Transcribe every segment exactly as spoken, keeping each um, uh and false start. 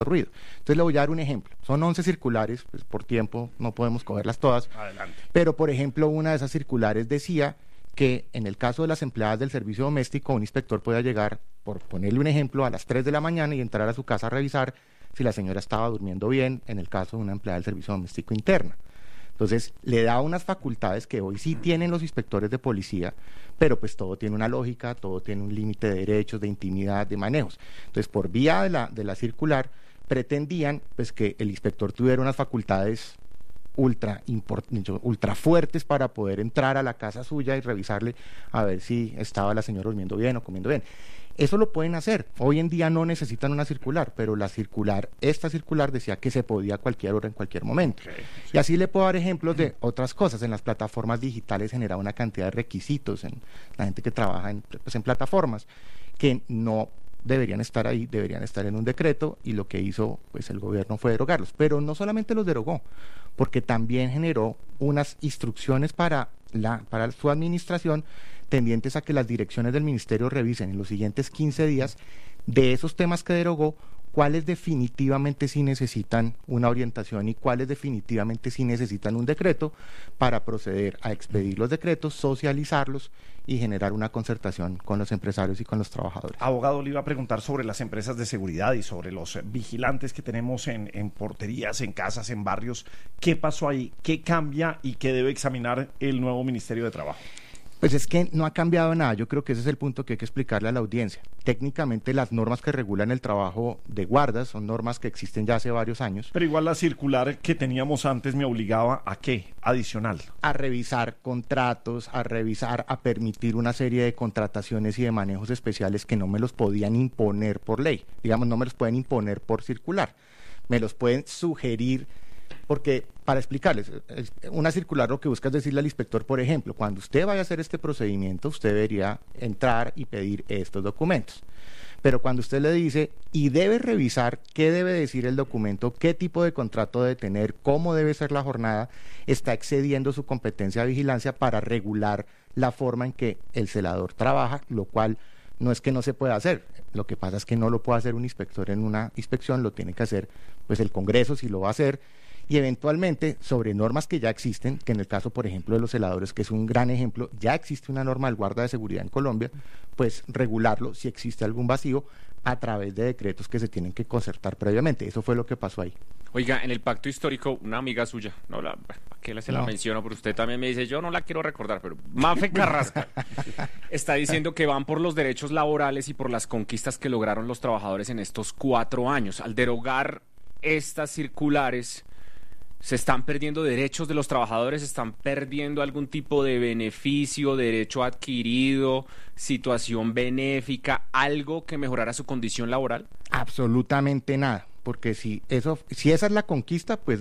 ruido. Entonces le voy a dar un ejemplo. Son once circulares, pues por tiempo no podemos cogerlas todas. Adelante. Pero, por ejemplo, una de esas circulares decía que en el caso de las empleadas del servicio doméstico, un inspector pueda llegar, por ponerle un ejemplo, a las tres de la mañana y entrar a su casa a revisar si la señora estaba durmiendo bien, en el caso de una empleada del servicio doméstico interna. Entonces, le da unas facultades que hoy sí tienen los inspectores de policía, pero pues todo tiene una lógica, todo tiene un límite de derechos, de intimidad, de manejos. Entonces, por vía de la, de la circular, pretendían pues que el inspector tuviera unas facultades ultra, import, ultra fuertes para poder entrar a la casa suya y revisarle a ver si estaba la señora durmiendo bien o comiendo bien. Eso lo pueden hacer. Hoy en día no necesitan una circular, pero la circular, esta circular decía que se podía a cualquier hora, en cualquier momento. Okay, sí. Y así le puedo dar ejemplos de otras cosas. En las plataformas digitales genera una cantidad de requisitos en la gente que trabaja en, pues, en plataformas que no deberían estar ahí, deberían estar en un decreto, y lo que hizo pues el gobierno fue derogarlos. Pero no solamente los derogó, porque también generó unas instrucciones para, la, para su administración tendientes a que las direcciones del ministerio revisen en los siguientes quince días de esos temas que derogó, cuáles definitivamente sí necesitan una orientación y cuáles definitivamente sí necesitan un decreto para proceder a expedir los decretos, socializarlos y generar una concertación con los empresarios y con los trabajadores. Abogado, le iba a preguntar sobre las empresas de seguridad y sobre los vigilantes que tenemos en, en porterías, en casas, en barrios. ¿Qué pasó ahí? ¿Qué cambia y qué debe examinar el nuevo Ministerio de Trabajo? Pues es que no ha cambiado nada. Yo creo que ese es el punto que hay que explicarle a la audiencia. Técnicamente las normas que regulan el trabajo de guardas son normas que existen ya hace varios años. Pero igual la circular que teníamos antes me obligaba ¿a qué? Adicional. A revisar contratos, a revisar, a permitir una serie de contrataciones y de manejos especiales que no me los podían imponer por ley. Digamos, no me los pueden imponer por circular. Me los pueden sugerir. Porque, para explicarles, una circular lo que busca es decirle al inspector, por ejemplo, cuando usted vaya a hacer este procedimiento, usted debería entrar y pedir estos documentos. Pero cuando usted le dice, y debe revisar qué debe decir el documento, qué tipo de contrato debe tener, cómo debe ser la jornada, está excediendo su competencia de vigilancia para regular la forma en que el celador trabaja, lo cual no es que no se pueda hacer. Lo que pasa es que no lo puede hacer un inspector en una inspección, lo tiene que hacer pues el Congreso si lo va a hacer, y eventualmente sobre normas que ya existen, que en el caso, por ejemplo, de los celadores, que es un gran ejemplo, ya existe una norma del guarda de seguridad en Colombia, pues regularlo si existe algún vacío a través de decretos que se tienen que concertar previamente. Eso fue lo que pasó ahí. Oiga, en el pacto histórico, una amiga suya, no la, ¿qué le se la no. menciono? Pero usted también me dice, yo no la quiero recordar, pero Mafe Carrasca está diciendo que van por los derechos laborales y por las conquistas que lograron los trabajadores en estos cuatro años. Al derogar estas circulares, ¿se están perdiendo derechos de los trabajadores? ¿Se están perdiendo algún tipo de beneficio, derecho adquirido, situación benéfica, algo que mejorara su condición laboral? Absolutamente nada, porque si eso, si esa es la conquista, pues,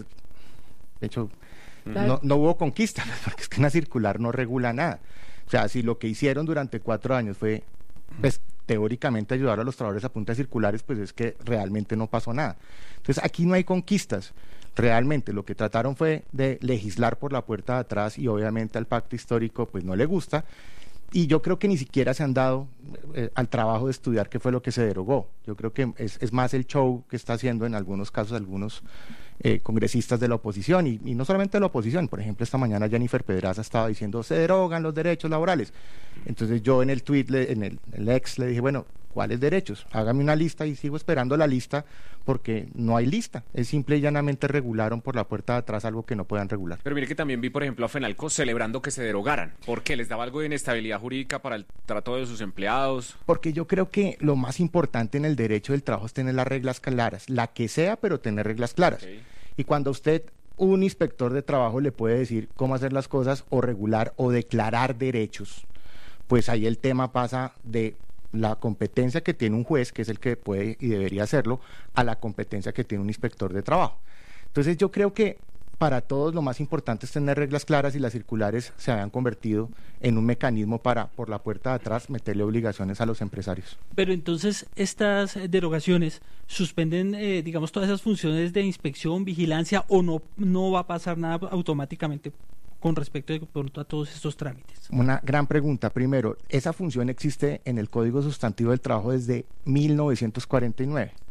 de hecho, no, no hubo conquista, porque es que una circular no regula nada. O sea, si lo que hicieron durante cuatro años fue, pues, teóricamente ayudar a los trabajadores a punta de circulares, pues es que realmente no pasó nada. Entonces, aquí no hay conquistas. Realmente lo que trataron fue de legislar por la puerta de atrás y obviamente al pacto histórico pues no le gusta, y yo creo que ni siquiera se han dado eh, al trabajo de estudiar qué fue lo que se derogó. Yo creo que es, es más el show que está haciendo en algunos casos algunos eh, congresistas de la oposición, y, y no solamente de la oposición. Por ejemplo, esta mañana Jennifer Pedraza estaba diciendo se derogan los derechos laborales. Entonces yo en el tweet, le, en el, el ex le dije, bueno, ¿cuáles derechos? Hágame una lista, y sigo esperando la lista porque no hay lista. Es simple y llanamente regularon por la puerta de atrás algo que no puedan regular. Pero mire que también vi, por ejemplo, a Fenalco celebrando que se derogaran. ¿Por qué? ¿Les daba algo de inestabilidad jurídica para el trato de sus empleados? Porque yo creo que lo más importante en el derecho del trabajo es tener las reglas claras, la que sea, pero tener reglas claras. Okay. Y cuando usted, un inspector de trabajo, le puede decir cómo hacer las cosas o regular o declarar derechos, pues ahí el tema pasa de la competencia que tiene un juez, que es el que puede y debería hacerlo, a la competencia que tiene un inspector de trabajo. Entonces yo creo que para todos lo más importante es tener reglas claras, y las circulares se habían convertido en un mecanismo para, por la puerta de atrás, meterle obligaciones a los empresarios. Pero entonces estas derogaciones suspenden, eh, digamos, todas esas funciones de inspección, vigilancia, o no, no va a pasar nada automáticamente con respecto de pronto a todos estos trámites. Una gran pregunta. Primero, esa función existe en el Código Sustantivo del Trabajo desde mil novecientos cuarenta y nueve.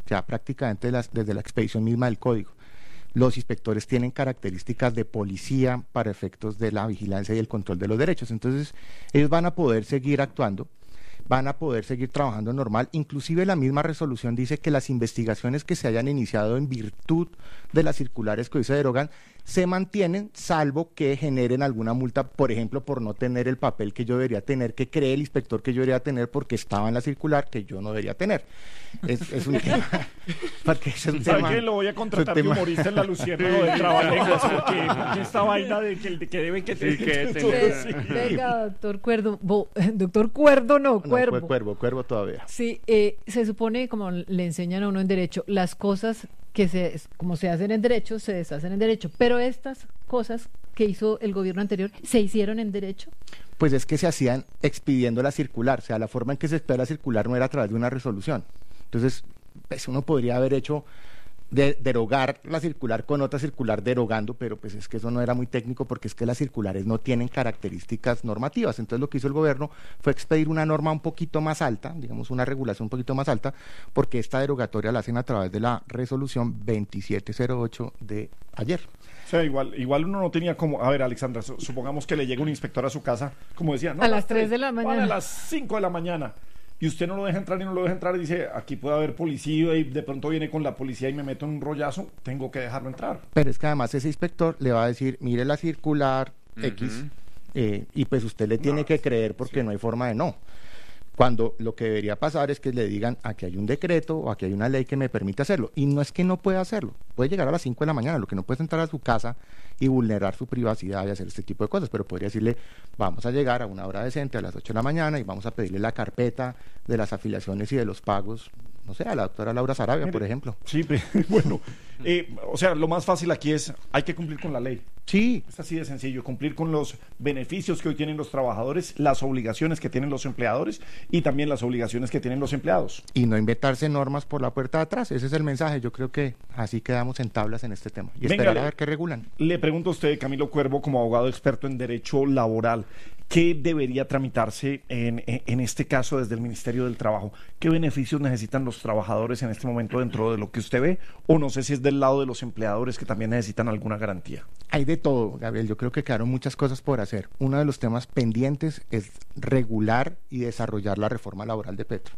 ya prácticamente las, desde la expedición misma del código. Los inspectores tienen características de policía para efectos de la vigilancia y el control de los derechos. Entonces, ellos van a poder seguir actuando, van a poder seguir trabajando normal. Inclusive la misma resolución dice que las investigaciones que se hayan iniciado en virtud de las circulares que hoy se derogan se mantienen, salvo que generen alguna multa, por ejemplo, por no tener el papel que yo debería tener, que cree el inspector que yo debería tener porque estaba en la circular que yo no debería tener. Es, es un tema... Porque es un ¿Sabe tema, qué? Lo voy a contratar de tema. humorista en la Luciérnaga de Trabalenguas, porque, porque esta vaina de que, de que deben que Sí, que todo tener. así. Venga, doctor Cuerdo. Bo- doctor Cuerdo, no, No, Cuervo. fue cuervo, cuervo todavía. Sí, eh, se supone, como le enseñan a uno en derecho, las cosas que se, como se hacen en derecho, se deshacen en derecho. Pero estas cosas que hizo el gobierno anterior, ¿se hicieron en derecho? Pues es que se hacían expidiendo la circular, o sea, la forma en que se expide la circular no era a través de una resolución. Entonces, pues uno podría haber hecho de derogar la circular con otra circular derogando, pero pues es que eso no era muy técnico porque es que las circulares no tienen características normativas. Entonces lo que hizo el gobierno fue expedir una norma un poquito más alta, digamos una regulación un poquito más alta, porque esta derogatoria la hacen a través de la resolución veintisiete cero ocho de ayer. O sea, igual, igual uno no tenía como... A ver, Alexandra, su- supongamos que le llega un inspector a su casa, como decía... No, A las tres de la mañana. A las cinco de la mañana. Y usted no lo deja entrar y no lo deja entrar y dice, aquí puede haber policía y de pronto viene con la policía y me meto en un rollazo, tengo que dejarlo entrar. Pero es que además ese inspector le va a decir, mire la circular X, Ujú. eh, y pues usted le tiene No, que creer porque sí. no hay forma de no. Cuando lo que debería pasar es que le digan, aquí hay un decreto o aquí hay una ley que me permite hacerlo. Y no es que no pueda hacerlo, puede llegar a las cinco de la mañana, lo que no puede es entrar a su casa y vulnerar su privacidad y hacer este tipo de cosas, pero podría decirle, vamos a llegar a una hora decente a las ocho de la mañana y vamos a pedirle la carpeta de las afiliaciones y de los pagos, no sé, a la doctora Laura Sarabia, Mire, por ejemplo. Sí, pe- bueno, eh, o sea, lo más fácil aquí es, hay que cumplir con la ley. Sí, Es así de sencillo, cumplir con los beneficios que hoy tienen los trabajadores, las obligaciones que tienen los empleadores y también las obligaciones que tienen los empleados. y no inventarse normas por la puerta de atrás, ese es el mensaje. Yo creo que así quedamos en tablas en este tema y Venga, esperar le- a ver qué regulan. Le pregunto a usted, Camilo Cuervo, como abogado experto en derecho laboral, ¿qué debería tramitarse en, en, en este caso desde el Ministerio del Trabajo? ¿Qué beneficios necesitan los trabajadores en este momento dentro de lo que usted ve? O no sé si es del lado de los empleadores que también necesitan alguna garantía. Hay de todo, Gabriel. Yo creo que quedaron muchas cosas por hacer. Uno de los temas pendientes es regular y desarrollar la reforma laboral de Petro.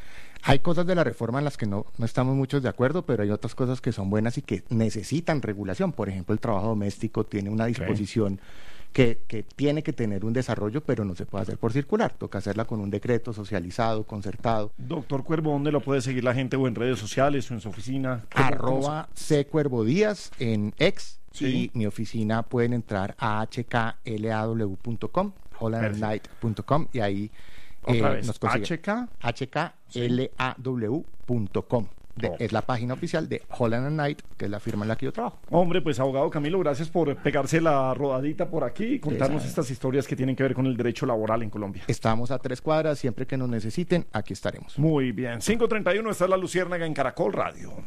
Hay cosas de la reforma en las que no, no estamos muchos de acuerdo, pero hay otras cosas que son buenas y que necesitan regulación. Por ejemplo, el trabajo doméstico tiene una disposición que, que tiene que tener un desarrollo, pero no se puede hacer por circular. Toca hacerla con un decreto socializado, concertado. Doctor Cuervo, ¿dónde lo puede seguir la gente o en redes sociales o en su oficina? ¿Cómo- cómo se- Arroba C Cuervo Díaz en X Sí. y mi oficina pueden entrar a h k l a w punto com, holland and knight punto com y ahí Otra eh, vez, nos consiguen. H K. h k l a w punto com. De- Ok. Es la página oficial de Holland and Knight, que es la firma en la que yo trabajo. Hombre, pues abogado Camilo, gracias por pegarse la rodadita por aquí y contarnos Esa- estas historias que tienen que ver con el derecho laboral en Colombia. Estamos a tres cuadras, siempre que nos necesiten, aquí estaremos. Muy bien, cinco treinta y uno, esta es la Luciérnaga en Caracol Radio.